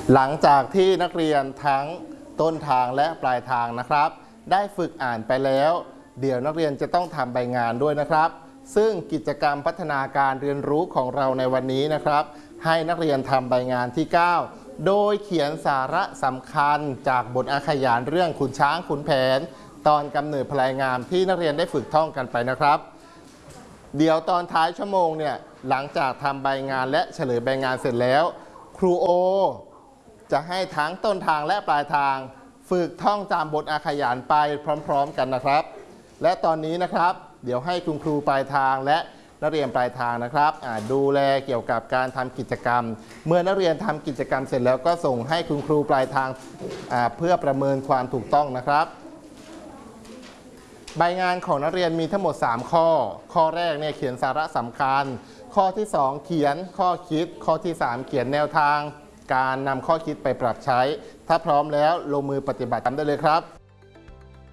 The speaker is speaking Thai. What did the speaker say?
หลังจากที่นักเรียนทั้งต้นทางและปลายทางนะครับได้ฝึกอ่านไปแล้วเดี๋ยวนักเรียนจะต้องทำใบงานด้วยนะครับซึ่งกิจกรรมพัฒนาการเรียนรู้ของเราในวันนี้นะครับให้นักเรียนทำใบงานที่ 9โดยเขียนสาระสำคัญจากบทอาขยานเรื่องขุนช้างขุนแผนตอนกำเนิดพลายงามที่นักเรียนได้ฝึกท่องกันไปนะครับเดี๋ยวตอนท้ายชั่วโมงเนี่ยหลังจากทำใบงานและเฉลยใบงานเสร็จแล้วครูโอจะให้ทั้งต้นทางและปลายทางฝึกท่องจำบทอาขยานไปพร้อมๆกันนะครับและตอนนี้นะครับเดี๋ยวให้คุณครูปลายทางและนักเรียนปลายทางนะครับดูแลเกี่ยวกับการทำกิจกรรมเมื่อนักเรียนทำกิจกรรมเสร็จแล้วก็ส่งให้คุณครูปลายทางเพื่อประเมินความถูกต้องนะครับใบงานของนักเรียนมีทั้งหมด3ข้อแรกเนี่ยเขียนสาระสำคัญข้อที่2เขียนข้อคิดข้อที่3เขียนแนวทางการนำข้อคิดไปปรับใช้ถ้าพร้อมแล้วลงมือปฏิบัติตามได้เลยครับ